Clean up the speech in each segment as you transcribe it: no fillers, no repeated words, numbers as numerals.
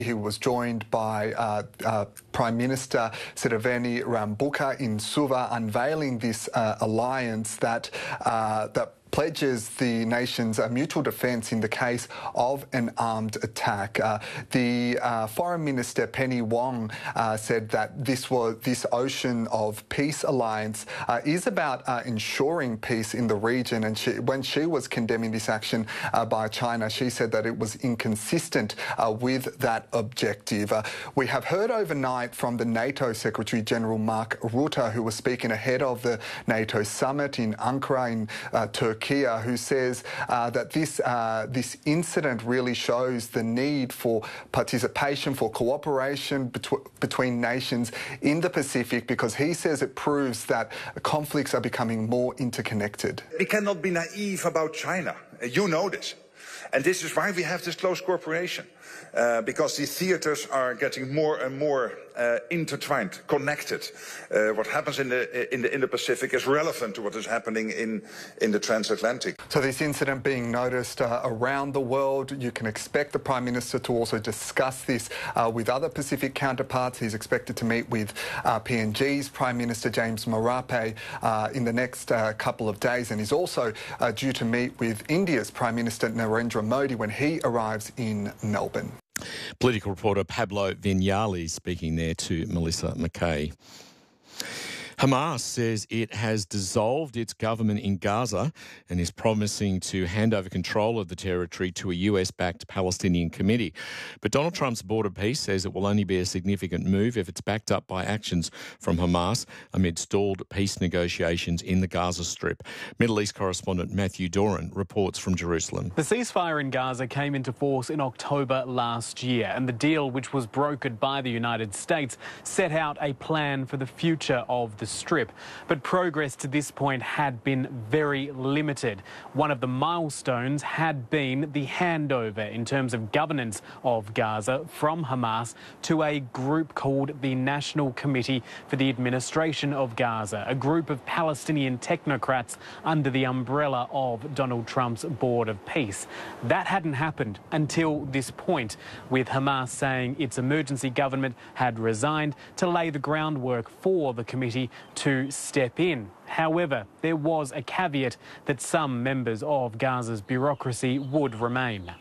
He was joined by Prime Minister Siraveni Rambuka in Suva, unveiling this alliance that pledges the nation's mutual defence in the case of an armed attack. The Foreign Minister Penny Wong said that this Ocean of Peace alliance is about ensuring peace in the region, and when she was condemning this action by China, she said that it was inconsistent with that objective. We have heard overnight from the NATO Secretary General Mark Rutte, who was speaking ahead of the NATO summit in Ankara in Turkey, who says that this incident really shows the need for participation, for cooperation between nations in the Pacific, because he says it proves that conflicts are becoming more interconnected. We cannot be naive about China. You know this. And this is why we have this close cooperation, because the theaters are getting more and more intertwined, connected. What happens in the Pacific is relevant to what is happening in the transatlantic. So this incident being noticed around the world, you can expect the Prime Minister to also discuss this with other Pacific counterparts. He's expected to meet with PNG's Prime Minister James Marape in the next couple of days, and he's also due to meet with India's Prime Minister Narendra Modi when he arrives in Melbourne. Political reporter Pablo Vignali speaking there to Melissa McKay. Hamas says it has dissolved its government in Gaza and is promising to hand over control of the territory to a US-backed Palestinian committee. But Donald Trump's border peace says it will only be a significant move if it's backed up by actions from Hamas amid stalled peace negotiations in the Gaza Strip. Middle East correspondent Matthew Doran reports from Jerusalem. The ceasefire in Gaza came into force in October last year, and the deal, which was brokered by the United States, set out a plan for the future of the Strip. But progress to this point had been very limited. One of the milestones had been the handover in terms of governance of Gaza from Hamas to a group called the National Committee for the Administration of Gaza, a group of Palestinian technocrats under the umbrella of Donald Trump's Board of Peace. That hadn't happened until this point, with Hamas saying its emergency government had resigned to lay the groundwork for the committee to step in. However, there was a caveat that some members of Gaza's bureaucracy would remain.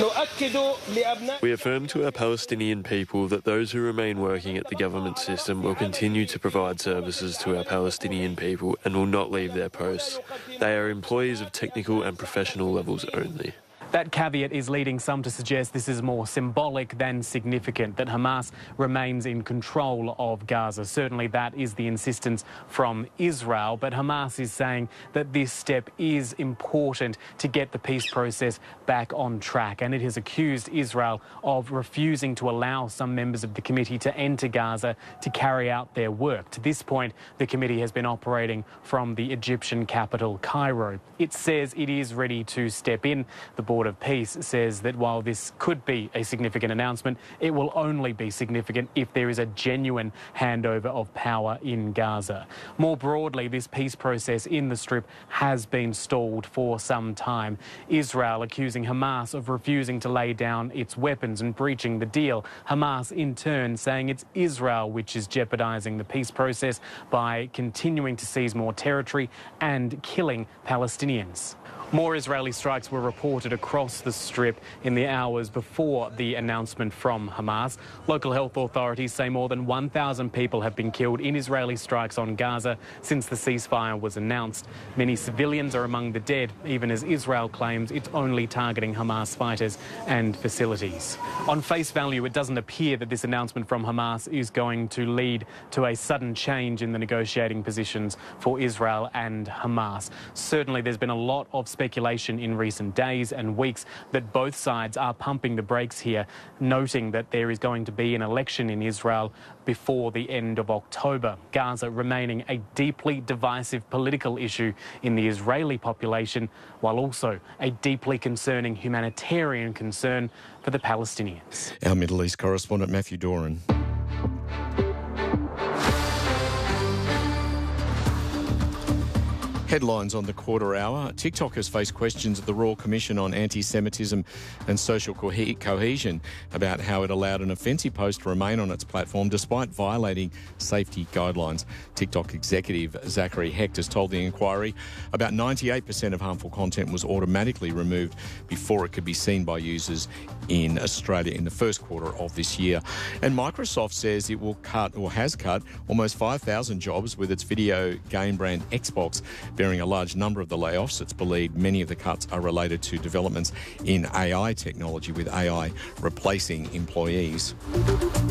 We affirm to our Palestinian people that those who remain working at the government system will continue to provide services to our Palestinian people and will not leave their posts. They are employees of technical and professional levels only. That caveat is leading some to suggest this is more symbolic than significant, that Hamas remains in control of Gaza. Certainly that is the insistence from Israel, but Hamas is saying that this step is important to get the peace process back on track, and it has accused Israel of refusing to allow some members of the committee to enter Gaza to carry out their work. To this point, the committee has been operating from the Egyptian capital, Cairo. It says it is ready to step in. The Board of Peace says that while this could be a significant announcement, it will only be significant if there is a genuine handover of power in Gaza. More broadly, this peace process in the Strip has been stalled for some time. Israel accusing Hamas of refusing to lay down its weapons and breaching the deal. Hamas, in turn, saying it's Israel which is jeopardising the peace process by continuing to seize more territory and killing Palestinians. More Israeli strikes were reported across the Strip in the hours before the announcement from Hamas. Local health authorities say more than 1,000 people have been killed in Israeli strikes on Gaza since the ceasefire was announced. Many civilians are among the dead, even as Israel claims it's only targeting Hamas fighters and facilities. On face value, it doesn't appear that this announcement from Hamas is going to lead to a sudden change in the negotiating positions for Israel and Hamas. Certainly, there's been a lot of speculation in recent days and weeks that both sides are pumping the brakes here, noting that there is going to be an election in Israel before the end of October. Gaza remaining a deeply divisive political issue in the Israeli population, while also a deeply concerning humanitarian concern for the Palestinians. Our Middle East correspondent Matthew Doran. Headlines on the quarter hour. TikTok has faced questions at the Royal Commission on Anti-Semitism and Social Cohesion about how it allowed an offensive post to remain on its platform despite violating safety guidelines. TikTok executive Zachary Hecht has told the inquiry about 98% of harmful content was automatically removed before it could be seen by users in Australia in the first quarter of this year. And Microsoft says it will cut, or has cut, almost 5,000 jobs with its video game brand Xbox, bearing a large number of the layoffs. It's believed many of the cuts are related to developments in AI technology, with AI replacing employees.